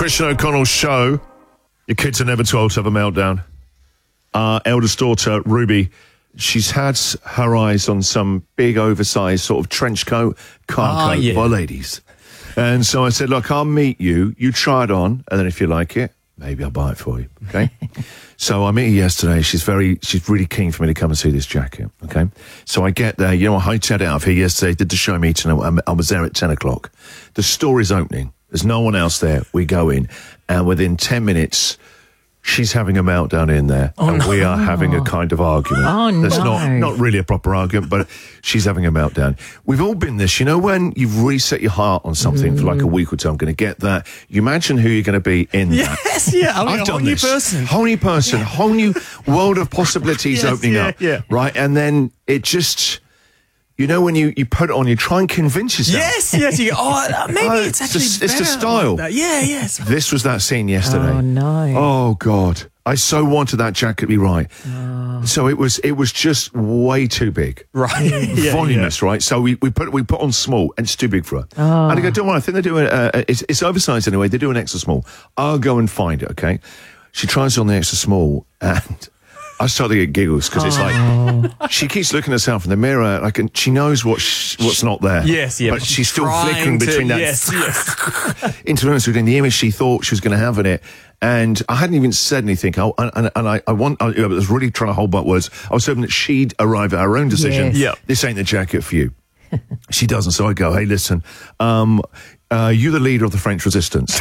Christian O'Connell show. Your kids are never told to have a meltdown. Our eldest daughter, Ruby, she's had her eyes on some big, oversized sort of trench coat, car coat for ladies. And so I said, look, I'll meet you. You try it on, and then if you like it, maybe I'll buy it for you, okay? So I met her yesterday. She's really keen for me to come and see this jacket, okay? So I get there. You know, I hightailed out of here yesterday, did the show meeting. I was there at 10 o'clock. The store is opening. There's no one else there. We go in, and within 10 minutes, she's having a meltdown in there, we are having a kind of argument. Oh, no. That's not really a proper argument, but she's having a meltdown. We've all been this, you know, when you've really set your heart on something for like a week or two, I'm going to get that. You imagine who you're going to be in that. Yes, yeah. I've done this. Whole new person, whole new world of possibilities opening up. Yeah. Right? And then it just... You know, when you put it on, you try and convince yourself. Yes. You go, maybe it's actually it's the better style. like that. Yes. This was that scene yesterday. Oh, no. Oh, God. I so wanted that jacket to be right. So it was just way too big. Right. Voluminous, right? So we put on small, and it's too big for her. And I go, don't worry, I think they're doing, it's oversized anyway. They're doing extra small. I'll go and find it, okay? She tries on the extra small, and... I start to get giggles because it's like she keeps looking at herself in the mirror, like, and she knows what's not there. Yes, yeah, but she's still flickering between that. Yes. Interference between the image she thought she was going to have in it, and I hadn't even said anything. I was really trying to hold back words. I was hoping that she'd arrive at her own decision. Yes. Yeah, this ain't the jacket for you. She doesn't, so I go, hey, listen, you're the leader of the French resistance.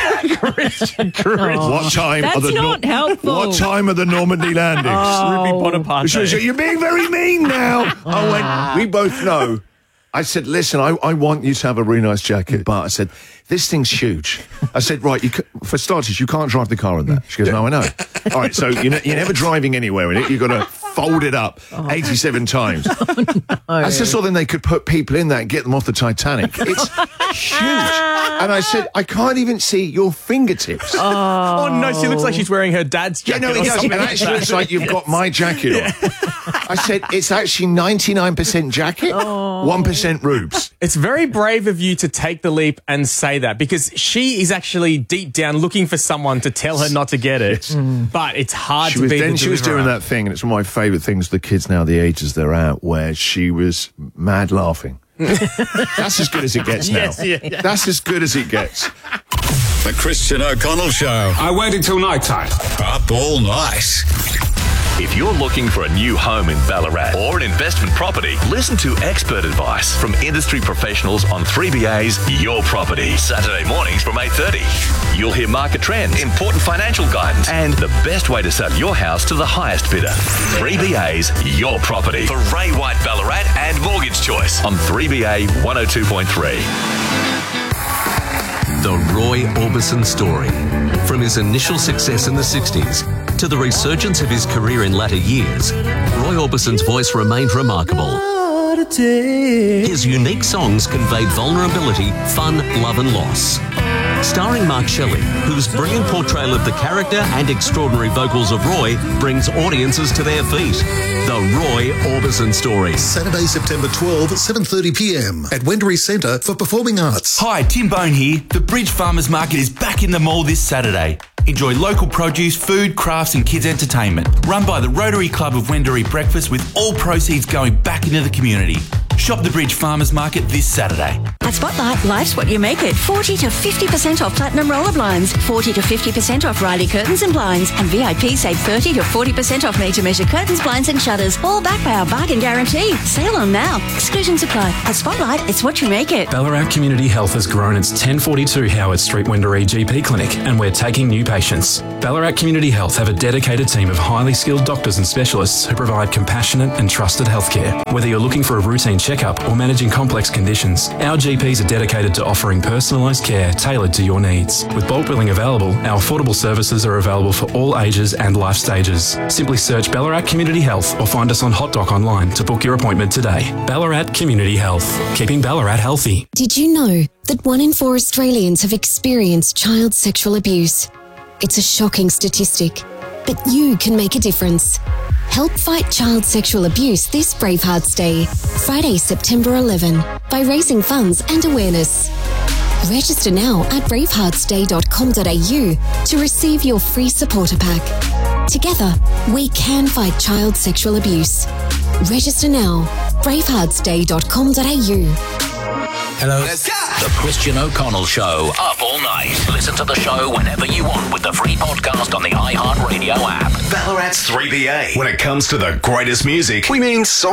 What time That's are the not helpful. What time are the Normandy landings? Ruby Bonaparte. She said, you're being very mean now. I went, we both know. I said, listen, I want you to have a really nice jacket, but I said, this thing's huge. I said, right, for starters, you can't drive the car in that. She goes, no, I know. All right, so you're never driving anywhere in it. You've got to fold it up 87 times. That's just something they could put people in that and get them off the Titanic. It's huge. And I said, I can't even see your fingertips. Oh, no, she looks like she's wearing her dad's jacket. Yeah, no, it does. It actually looks like you've got my jacket on. I said, it's actually 99% jacket, 1% rubes. It's very brave of you to take the leap and say that, because she is actually deep down looking for someone to tell her not to get it. But it's hard to be the deliverer. She was doing that thing, and it's one of my favourite things for the kids now, the ages they're at, where she was mad laughing. That's as good as it gets now. Yes. That's as good as it gets. The Christian O'Connell Show. I wait until night time. Up all night. If you're looking for a new home in Ballarat or an investment property, listen to expert advice from industry professionals on 3BA's Your Property. Saturday mornings from 8:30. You'll hear market trends, important financial guidance, and the best way to sell your house to the highest bidder. 3BA's Your Property for Ray White Ballarat and Mortgage Choice on 3BA 102.3. The Roy Orbison story. From his initial success in the 60s to the resurgence of his career in latter years, Roy Orbison's voice remained remarkable. His unique songs conveyed vulnerability, fun, love and loss. Starring Mark Shelley, whose brilliant portrayal of the character and extraordinary vocals of Roy brings audiences to their feet. The Roy Orbison Story. Saturday, September 12 at 7:30 p.m. at Wendouree Centre for Performing Arts. Hi, Tim Bone here. The Bridge Farmers Market is back in the mall this Saturday. Enjoy local produce, food, crafts and kids' entertainment. Run by the Rotary Club of Wendouree Breakfast, with all proceeds going back into the community. Shop the Bridge Farmers Market this Saturday. At Spotlight, life's what you make it. 40 to 50% off Platinum Roller Blinds, 40 to 50% off Riley Curtains and Blinds, and VIP save 30 to 40% off made-to-measure curtains, blinds and shutters, all backed by our bargain guarantee. Sale on now. Exclusions apply. At Spotlight, it's what you make it. Ballarat Community Health has grown its 1042 Howard Street Wendouree GP Clinic, and we're taking new patients. Ballarat Community Health have a dedicated team of highly skilled doctors and specialists who provide compassionate and trusted healthcare. Whether you're looking for a routine checkup or managing complex conditions, our GPs are dedicated to offering personalised care tailored to your needs. With bulk billing available, our affordable services are available for all ages and life stages. Simply search Ballarat Community Health or find us on HotDoc online to book your appointment today. Ballarat Community Health, keeping Ballarat healthy. Did you know that 1 in 4 Australians have experienced child sexual abuse? It's a shocking statistic, but you can make a difference. Help fight child sexual abuse this Bravehearts Day, Friday, September 11, by raising funds and awareness. Register now at braveheartsday.com.au to receive your free supporter pack. Together, we can fight child sexual abuse. Register now. braveheartsday.com.au. Hello. Let's go. The Christian O'Connell Show. Up all night. Listen to the show whenever you want with the free podcast on the iHeartRadio app. Ballarat's 3BA. When it comes to the greatest music, we mean